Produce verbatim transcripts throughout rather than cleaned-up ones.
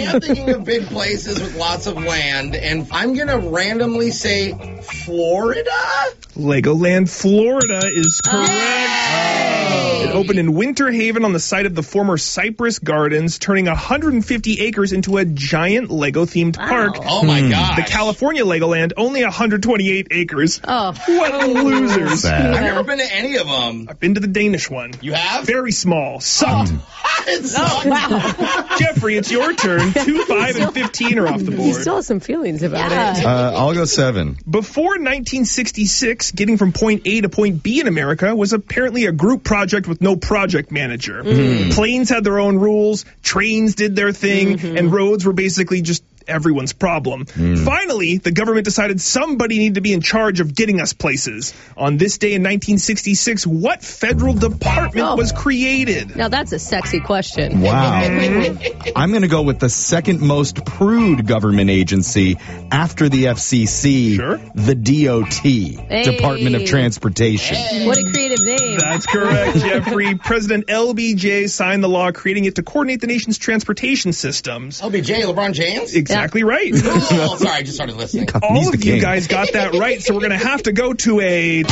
I'm thinking of big places with lots of land, and I'm going to randomly say Florida? Legoland, Florida is correct. Yay! It opened in Winter Haven on the site of the former Cypress Gardens, turning one hundred fifty acres into a giant Lego-themed Wow. park. Oh, my gosh. The California Legoland, only one hundred twenty-eight acres. Oh. What losers. Sad. I've never been to any of them. I've been to the Danish one. You have? Very small. Sucked. It's Oh, wow. Jeffrey, it's your turn. Two, five, and fifteen are off the You board. still have some feelings about it. Uh, I'll go seven. Before nineteen sixty-six, getting from point A to point B in America was apparently a group project with no project manager. Planes had their own rules, trains did their thing, and roads were basically just everyone's problem. Finally, the government decided somebody needed to be in charge of getting us places. On this day in nineteen sixty-six, what federal department Oh. was created? Now that's a sexy question. Wow. I'm going to go with the second most prude government agency after the F C C, Sure. the D O T, Hey. Department of Transportation. What a creative name. That's correct, Jeffrey. President L B J signed the law creating it to coordinate the nation's transportation systems. L B J, LeBron James? Exactly right. Oh, sorry, I just started listening. All He's of the you king. guys got that right, so we're going to have to go to a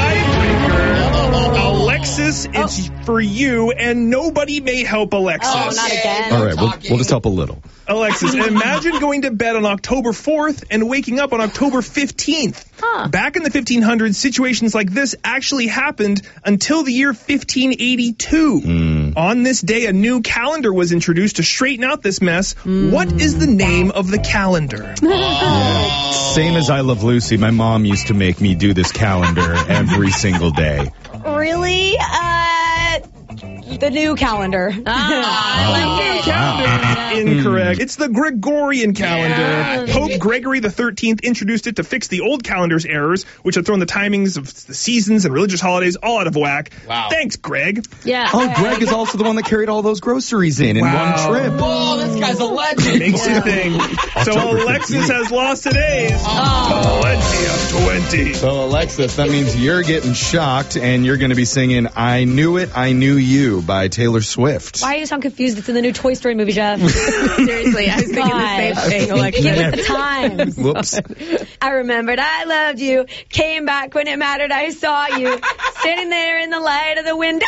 tiebreaker. Alexis, it's for you, and nobody may help Alexis. Oh, not again. All right, we'll, we'll just help a little. Alexis, imagine going to bed on October fourth and waking up on October fifteenth. Huh. Back in the fifteen hundreds, situations like this actually happened until the year fifteen eighty-two. On this day, a new calendar was introduced to straighten out this mess. What is the name of the calendar? Same as I Love Lucy, my mom used to make me do this calendar every single day. Really? Uh, the new calendar. Ah, I like it. Wow. Incorrect. It's the Gregorian calendar. Yeah. Pope Gregory the thirteenth introduced it to fix the old calendar's errors, which had thrown the timings of the seasons and religious holidays all out of whack. Wow. Thanks, Greg. Yeah. Oh, Greg is also the one that carried all those groceries in in Wow. one trip. Whoa, this guy's a legend. Makes you think. So October Alexis fifteenth. has lost today's plenty of twenty. So, Alexis, that means you're getting shocked, and you're going to be singing I Knew It, I Knew You by Taylor Swift. Why do you sound confused? It's in the new Toy Story movie, Jeff. Seriously, I was thinking the same God. thing, Alexis. Get with the times. Whoops. I remembered I loved you. Came back when it mattered. I saw you. Standing there in the light of the window.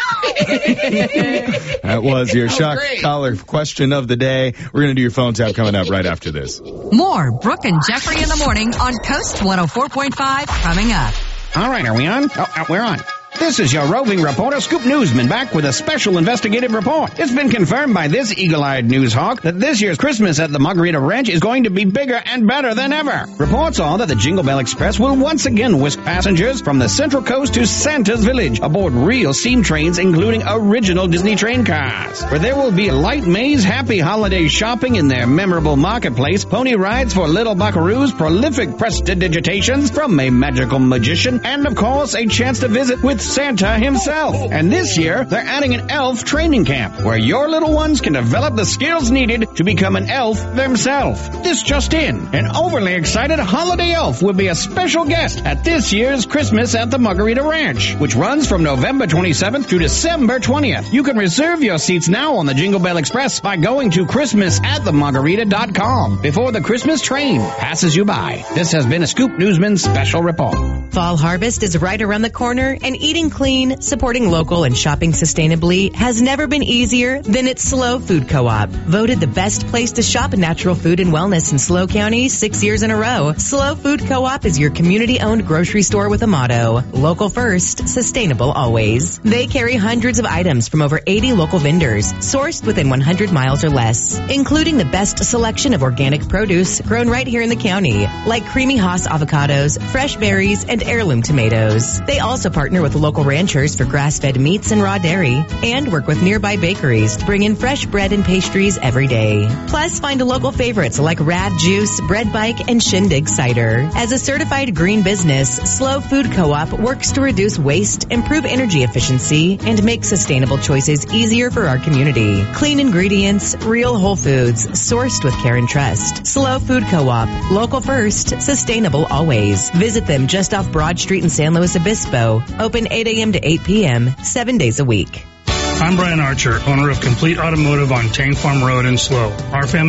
That was your Oh, shock great. collar question of the day. We're going to do your phone tap coming up right after this. More Brooke and Jeffrey in the morning on Coast one oh four point five coming up. All right, are we on? Oh, uh, we're on. This is your roving reporter, Scoop Newsman, back with a special investigative report. It's been confirmed by this eagle-eyed news hawk that this year's Christmas at the Margarita Ranch is going to be bigger and better than ever. Reports are that the Jingle Bell Express will once again whisk passengers from the Central Coast to Santa's Village aboard real steam trains, including original Disney train cars, where there will be light maze, happy holiday shopping in their memorable marketplace, pony rides for little buckaroos, prolific prestidigitations from a magical magician, and of course a chance to visit with Santa himself. And this year, they're adding an elf training camp where your little ones can develop the skills needed to become an elf themselves. This just in, an overly excited holiday elf will be a special guest at this year's Christmas at the Margarita Ranch, which runs from November twenty-seventh to December twentieth. You can reserve your seats now on the Jingle Bell Express by going to Christmas at the Margarita dot com before the Christmas train passes you by. This has been a Scoop Newsman special report. Fall harvest is right around the corner, and eating clean, supporting local, and shopping sustainably has never been easier than at Slow Food Co-op. Voted the best place to shop natural food and wellness in Slow County six years in a row. Slow Food Co-op is your community-owned grocery store with a motto: local first, sustainable always. They carry hundreds of items from over eighty local vendors, sourced within one hundred miles or less, including the best selection of organic produce grown right here in the county, like creamy Hass avocados, fresh berries, and heirloom tomatoes. They also partner with local ranchers for grass-fed meats and raw dairy, and work with nearby bakeries to bring in fresh bread and pastries every day. Plus, find local favorites like Rad Juice, Bread Bike, and Shindig Cider. As a certified green business, Slow Food Co-op works to reduce waste, improve energy efficiency, and make sustainable choices easier for our community. Clean ingredients, real whole foods, sourced with care and trust. Slow Food Co-op, local first, sustainable always. Visit them just off Broad Street in San Luis Obispo. Open eight a.m. to eight p.m., seven days a week. I'm Brian Archer, owner of Complete Automotive on Tang Farm Road in Slow. Our family has been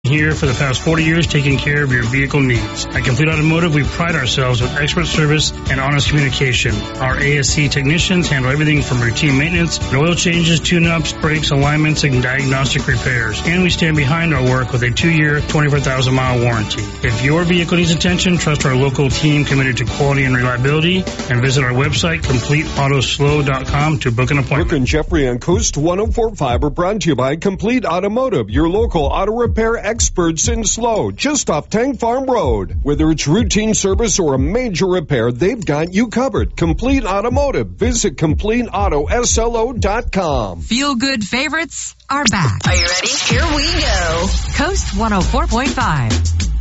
Here for the past forty years taking care of your vehicle needs. At Complete Automotive, we pride ourselves with expert service and honest communication. Our A S C technicians handle everything from routine maintenance, oil changes, tune-ups, brakes, alignments, and diagnostic repairs. And we stand behind our work with a two-year, twenty-four thousand mile warranty. If your vehicle needs attention, trust our local team committed to quality and reliability, and visit our website, complete auto slow dot com, to book an appointment. Brooke and Jeffrey on Coast one oh four point five are brought to you by Complete Automotive, your local auto repair experts in Slow, just off Tank Farm Road. Whether it's routine service or a major repair, they've got you covered. Complete Automotive. Visit complete auto slo dot com. Feel good favorites are back. Are you ready? Here we go. Coast one oh four point five.